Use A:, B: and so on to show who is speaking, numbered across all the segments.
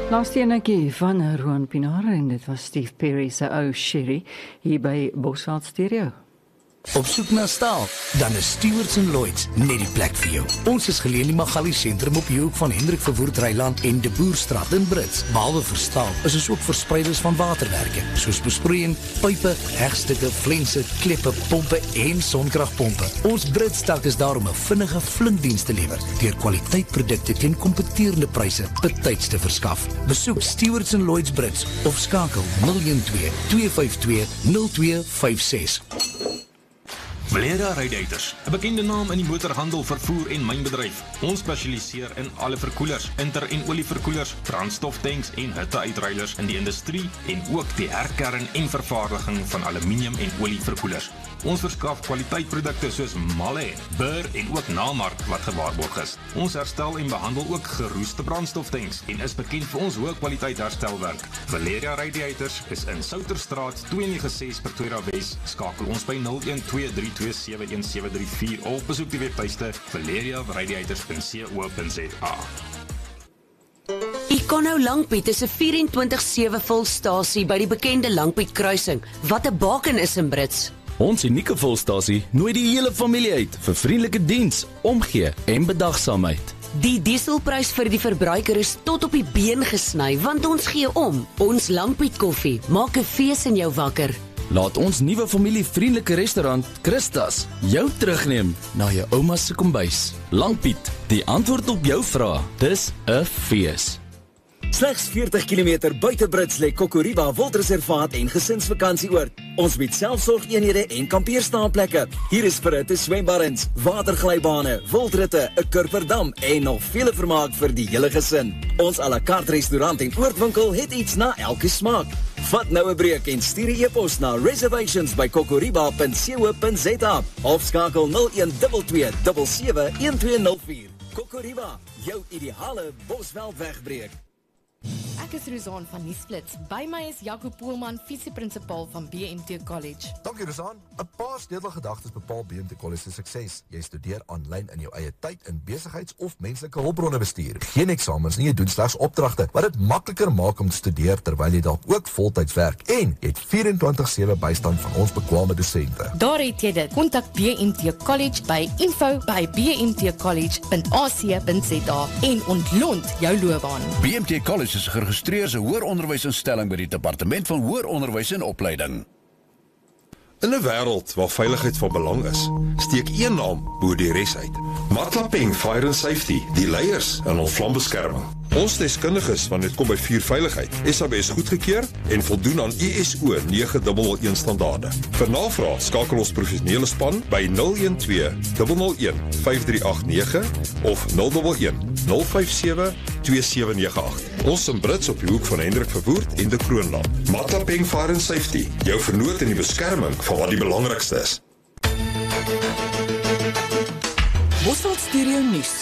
A: Laaste enetjie van Roan Pinaar en dit was Steve Perry se ou Sherry hier by Bosveld Stereo.
B: Op soek na staal, dan is Stewards & Lloyds net die plek vir jou. Ons is geleë in die Magali sentrum op die hoek van Hendrik Verwoerd Reiland en De Boerstraat in Brits. Behalwe vir staal, is ons ook verspreiders van waterwerke, soos besproeiing, pype, hegstukke, flense, kleppe, pompe en sonkragpompe. Ons Brits tak is daar om 'n vinnige flinkdiens te lewer, deur kwaliteitprodukte teen kompeterende pryse betyds te verskaf. Besoek Stewards & Lloyds Brits of skakel 012 252 0256.
C: Valeria Radiators, 'n bekende naam in die motorhandel, vervoer en mynbedryf. Ons spesialiseer in alle verkoelers, inter- en olieverkoelers, brandstoftanks en hitteuitruilers in die industrie en ook die herkern en vervaardiging van aluminium en olieverkoelers. Ons verskaf kwaliteitprodukte soos Malle, Burr en ook Namark wat gewaarborg is. Ons herstel en behandel ook geroeste brandstoftanks en is bekend vir ons hoë kwaliteit herstelwerk. Valeria Radiators is in Souterstraat 296 Pretoria Wes. Skakel ons by 0123271734 of besoek die webtuiste valeriaradiators.co.za.
D: Econo Langpiet is 'n 24/7 volstasie by die bekende Langpiet kruising, wat 'n baken is in Brits.
E: Ons unieke volstasie nooi die hele familie uit vir vriendelike diens, omgee en bedagsaamheid.
D: Die dieselprys vir die verbruiker is tot op die been gesny, want ons gee om. Ons Langpiet koffie maak 'n fees in jou wakker.
E: Laat ons nuwe familievriendelike restaurant, Christas, jou terugneem na jou ouma se kombuis. Langpiet, die antwoord op jou vraag. Dis 'n fees.
F: Slegs 40 km buite Brits lê Kokoriba Wildreservaat en gesinsvakantieoord. Ons bied selfsorgeenhede en kampeerstaanplekke. Hier is verhitte swembaddens, waterglybane, wildritte, 'n kurperdam en nog vele vermaak vir die hele gesin. Ons à la carte restaurant en oordwinkel het iets na elke smaak. Vat nou 'n breek en stuur 'n e-pos na reservations@kokoriba.co.za of skakel 0122 77 1204. Kokoriba, jou ideale Bosveld wegbreek.
G: Ek is Rosanne van Nuusflits. By my is Jaco Poelman, visieprinsipal van BMT College.
H: Dankie Rosanne. 'n Paar sleutelgedagtes bepaal BMT College se sukses. Jy studeer aanlyn in jou eie tyd in besigheids- of menslike hulpbronne bestuur. Geen eksamens nie, jy doen slegs opdragte, wat dit makliker maak om te studeer terwyl jy dalk ook voltyds werk. En jy het 24/7 bystand van ons bekwame dosente.
G: Daar het jy dit. Kontak BMT College by info@bmtcollege.ac.za en ontlont jou loopbaan.
I: BMT College is geregistreerde hoëronderwysinstelling by die Departement van Hoër Onderwys en Opleiding.
J: In 'n wêreld waar veiligheid van belang is, steek een naam bo die res uit. Matlapeng Fire and Safety, die leiers in ons vlambeskerming. Ons deskundiges wanneer dit kom by vuurveiligheid, SABS goedgekeur en voldoen aan ISO 9001 standaarde. Vir navraag skakel ons professionele span by 012 001 5389 of 011 057 2798. Ons in Brits op die hoek van Hendrik Verwoerd en De Kroonland. Matlapeng Fire and Safety, jou vernoot in die beskerming van wat die belangrikste is.
A: Bosveld Stereo nuus.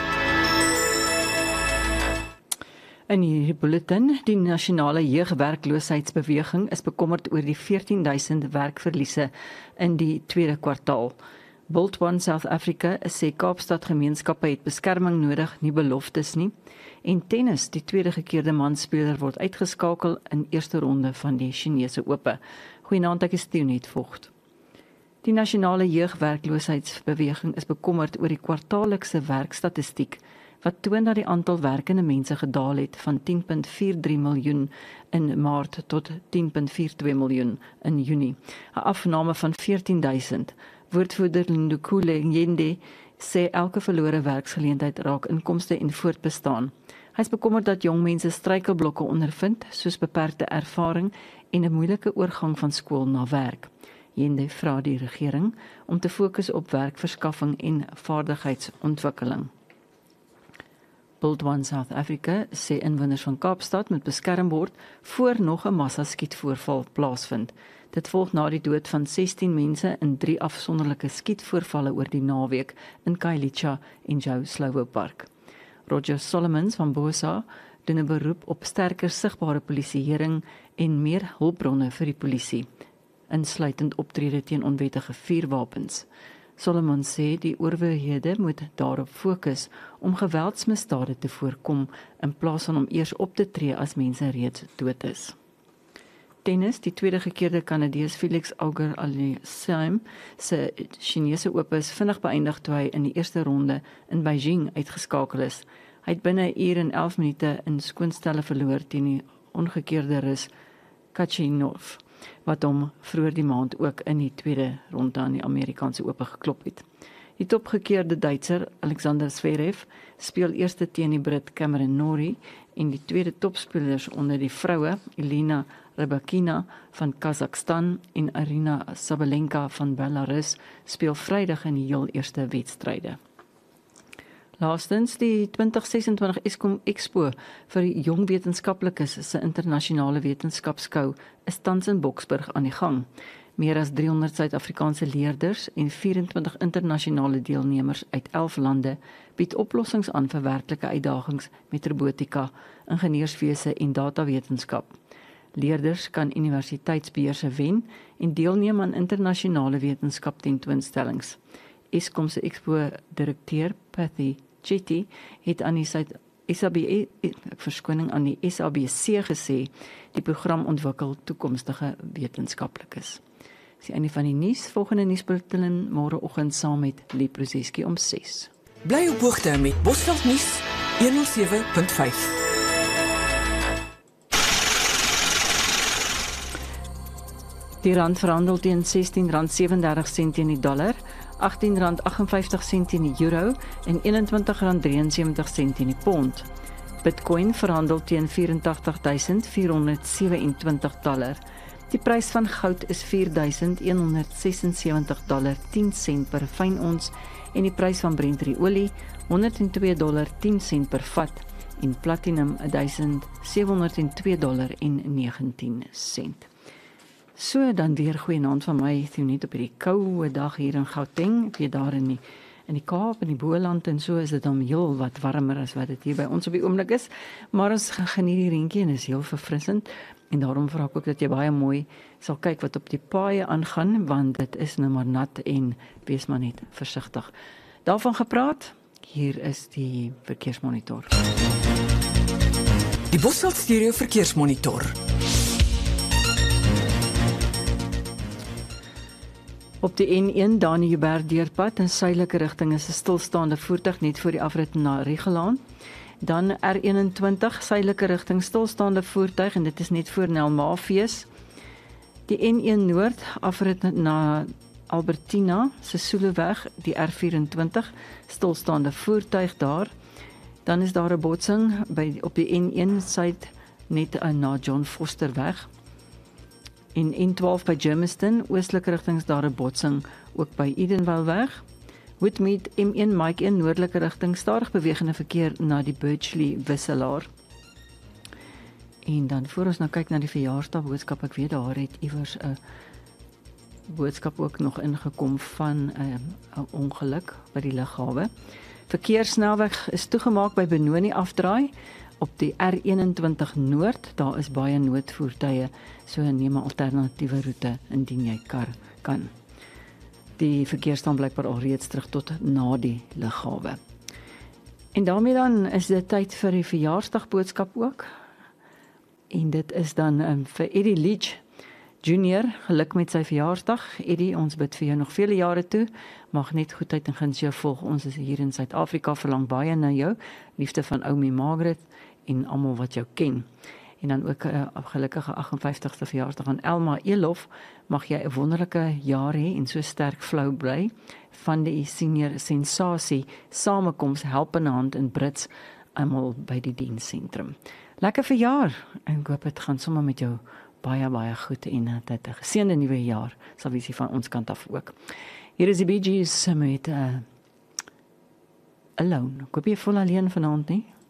A: In hierdie bulletin, die nasionale jeugwerkloosheidsbeweging is bekommerd oor die 14.000 werkverliese in die tweede kwartaal. Bolt One South Africa sê Kaapstad gemeenskappe het beskerming nodig, nie beloftes nie. En tennis, die tweede gekeerde manspeler word uitgeskakel in eerste ronde van die Chinese Ope. Goeienaand, ek is Theonet Vogt. Die nasionale jeugwerkloosheidsbeweging is bekommerd oor die kwartaallikse werkstatistiek, wat toon dat die aantal werkende mense gedaal het van 10.43 miljoen in Maart tot 10.42 miljoen in Junie. 'n Afname van 14.000. Woordvoerder Ndukule Nyende sê elke verlore werksgeleentheid raak inkomste en voortbestaan. Hy is bekommerd dat jong mense struikelblokke ondervind, soos beperkte ervaring en 'n moeilike oorgang van skool na werk. Nyende vra die regering om te fokus op werkverskaffing en vaardigheidsontwikkeling. Bolt One South Africa sê inwoners van Kaapstad moet beskerm word voor nog 'n massaskietvoorval plaasvind. Dit volg na die dood van 16 mense in 3 afsonderlike skietvoorvalle oor die naweek in Khayelitsha en Joe Slovo Park. Roger Solomons van Bosa doen 'n beroep op sterker sigbare polisieering en meer hulpbronne vir die polisie, insluitend optrede teen onwettige vuurwapens. Solomon sê die owerhede moet daarop fokus om geweldsmisdade te voorkom in plaas van om eers op te tree as mense reeds dood is. Tennis, die tweede gekeerde Kanadees Felix Auger-Aliassime se Chinese Ope is vinnig beëindig toe hy in die eerste ronde in Beijing uitgeskakel is. Hy het binne 1 uur en 11 minute in skoonstelle verloor teen die ongekeerde Rus Khachanov, wat hom vroeër die maand ook in die tweede ronde aan die Amerikaanse Ope geklop het. Die topgekeerde Duitser Alexander Zverev speel eerste teen die Brit Cameron Norrie en die tweede topspelers onder die vroue Elena Rybakina van Kazakhstan en Arina Sabalenka van Belarus speel Vrydag in die heel eerste wedstryde. Laastens, die 2026 Eskom Expo vir die jong wetenskaplikes se internasionale wetenskapskou is tans in Boksburg aan die gang. Meer as 300 Suid-Afrikaanse leerders en 24 internasionale deelnemers uit 11 lande bied oplossings aan vir werklike uitdagings met robotika, ingenieurswese en datawetenskap. Leerders kan universiteitsbeurse wen en deelneem aan internasionale wetenskap tentoonstellings. Eskom se Expo-direkteur Patty Chetty het aan die SABC gesê die program ontwikkel toekomstige wetenskaplikes. Dis die einde van die nuus. Volgende nuusbulletin môreoggend saam met Lee Prozeski om 6.
K: Bly op hoogte met Bosveld nuus 107.5.
A: Die rand verhandel teen R16.37 teen die dollar, R18.58 teen die euro en R21.73 teen die pond. Bitcoin verhandel teen $84.427. Die prys van goud is $4.176.10 per fyn ons en die prys van Brent-olie $102.10 per vat en platinum $1,702.19. So dan weer goeienaand van my, net op hierdie koue dag hier in Gauteng, ek weet daar in die Kaap en die Boland en so is dit dan heel wat warmer as wat dit hier by ons op die oomblik is, maar ons geniet die reentjie en is heel verfrissend en daarom vra ek ook dat jy baie mooi sal kyk wat op die paaie aangaan, want dit is nou maar nat en wees maar net versigtig. Daarvan gepraat, hier is die verkeersmonitor.
K: Die Bosveld Stereo verkeersmonitor.
A: Op die N1 Dani-Joubert deurpad in suidelike rigting is 'n stilstaande voertuig net voor die afrit na Rigelaan. Dan R21 suidelike rigting stilstaande voertuig en dit is net voor Nelmafees. Die N1 Noord afrit na Albertina, Sesuluweg, die R24 stilstaande voertuig daar. Dan is daar 'n botsing op die N1 suid net na John Fosterweg. In N12 by Germiston, oostelike rigting is daar 'n botsing ook by Edenvalleweg. Woodmead M1 Mike in noordelike rigting stadig bewegende verkeer na die Birchley wisselaar. En dan voor ons nou kyk na die verjaarsdagboodskap, ek weet daar het iewers 'n boodskap ook nog ingekom van 'n ongeluk by die lughawe. Verkeerssnelweg is toegemaak by Benoni afdraai. Op die R21 Noord, daar is baie noodvoertuie, so neem 'n alternatiewe roete indien jy kan. Die verkeer staan blykbaar al reeds terug tot na die lughawe. En daarmee dan is dit tyd vir die verjaarsdagboodskap ook. En dit is dan vir Eddie Leach Junior, geluk met sy verjaarsdag. Eddie, ons bid vir jou nog vele jare toe. Mag net goedheid en guns jou volg. Ons is hier in Suid-Afrika, verlang baie na jou. Liefde van Oumi Margaret en almal wat jou ken. En dan ook 'n gelukkige 58ste verjaarsdag aan Elma Elof. Mag jy 'n wonderlike jaar hê en so sterk flou bly. Van die senior sensasie samekoms helpende hand in Brits, almal by die dienssentrum. Lekker verjaar en ek hoop dit gaan sommer met jou baie goed en dit 'n geseënde nuwe jaar sal wees van ons kant af ook. Hier is die Bee Gees met Alone. Ek hoop jy voel alleen vanaand nie.